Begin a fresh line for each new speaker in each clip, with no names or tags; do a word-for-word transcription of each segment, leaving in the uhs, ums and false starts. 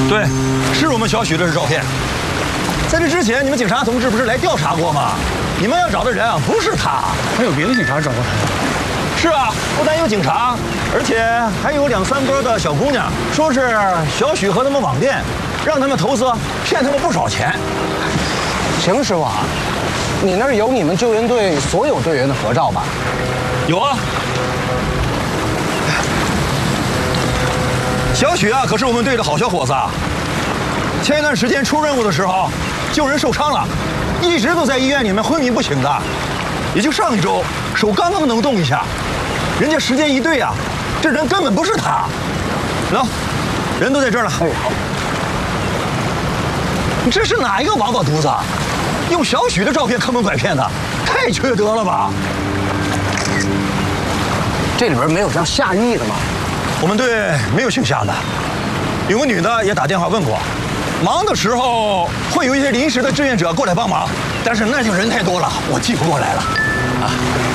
对，是我们小许的照片。在这之前，你们警察同志不是来调查过吗？你们要找的人啊，不是他。
还有别的警察找过他。
是啊，不但有警察，而且还有两三波的小姑娘，说是小许和他们网店，让他们投资，骗他们不少钱。
邢师傅啊，你那儿有你们救援队所有队员的合照吧？
有啊。小许啊，可是我们队的好小伙子啊。前一段时间出任务的时候，救人受伤了，一直都在医院里面昏迷不醒的。也就上一周，手刚刚能动一下，人家时间一对啊，这人根本不是他。喏，人都在这儿了。哎，好。你这是哪一个王八犊子？用小许的照片坑蒙拐骗的，太缺德了吧！
这里边没有叫夏意的吗？
我们队没有姓夏的，有个女的也打电话问过，忙的时候会有一些临时的志愿者过来帮忙，但是那就人太多了，我记不过来了。啊，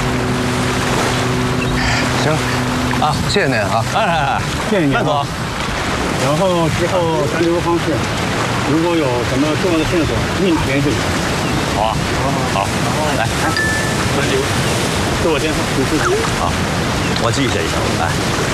行，啊，谢谢您啊，
哎哎哎，
谢谢您，
慢走。
然后之后咱留个方式，如果有什么重要的线索，立马联系我。
好啊，好，好，来，
那就自我介绍，你自己。
好，我记一下一下，来。